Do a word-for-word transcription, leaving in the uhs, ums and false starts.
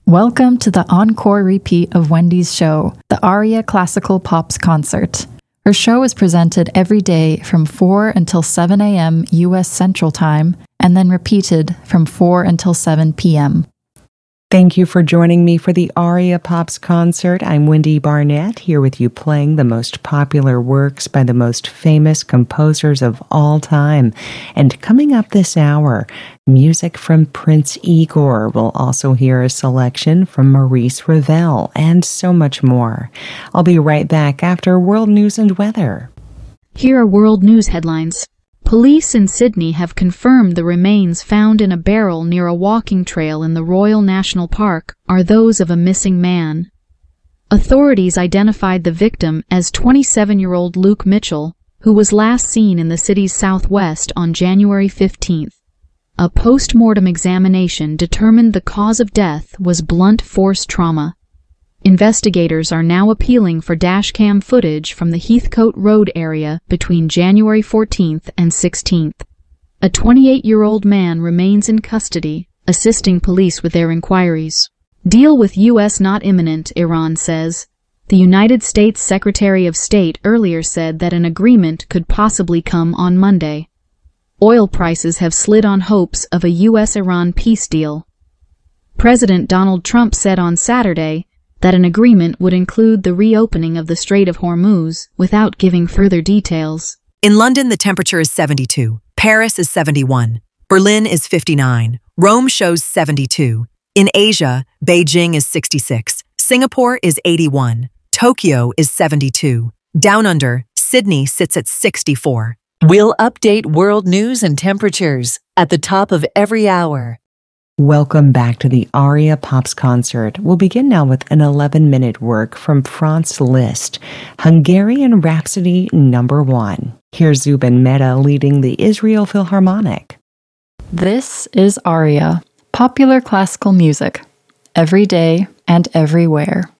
Welcome to the encore repeat of Wendy's show, the Aria Classical Pops Concert. Her show is presented every day from four until seven a.m. U S Central Time, and then repeated from four until seven p.m. Thank you for joining me for the Aria Pops Concert. I'm Wendy Barnett, here with you playing the most popular works by the most famous composers of all time. And coming up this hour, music from Prince Igor. We'll also hear a selection from Maurice Ravel and so much more. I'll be right back after World News and Weather. Here are world news headlines. Police in Sydney have confirmed the remains found in a barrel near a walking trail in the Royal National Park are those of a missing man. Authorities identified the victim as twenty-seven-year-old Luke Mitchell, who was last seen in the city's southwest on January fifteenth. A post-mortem examination determined the cause of death was blunt force trauma. Investigators are now appealing for dashcam footage from the Heathcote Road area between January fourteenth and sixteenth. A twenty-eight-year-old man remains in custody, assisting police with their inquiries. Deal with U S not imminent, Iran says. The United States Secretary of State earlier said that an agreement could possibly come on Monday. Oil prices have slid on hopes of a U S Iran peace deal. President Donald Trump said on Saturday that an agreement would include the reopening of the Strait of Hormuz without giving further details. In London, the temperature is seventy-two. Paris is seventy-one. Berlin is fifty-nine. Rome shows seventy-two. In Asia, Beijing is sixty-six. Singapore is eighty-one. Tokyo is seventy-two. Down under, Sydney sits at sixty-four. We'll update world news and temperatures at the top of every hour. Welcome back to the Aria Pops Concert. We'll begin now with an eleven-minute work from Franz Liszt, Hungarian Rhapsody Number One. Here's Zubin Mehta leading the Israel Philharmonic. This is Aria, popular classical music, every day and everywhere.